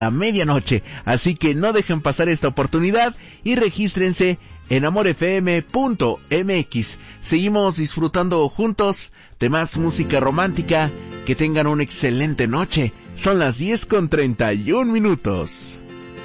a medianoche. Así que no dejen pasar esta oportunidad y regístrense en amorfm.mx. Seguimos disfrutando juntos de más música romántica. Que tengan una excelente noche. Son las 10:31.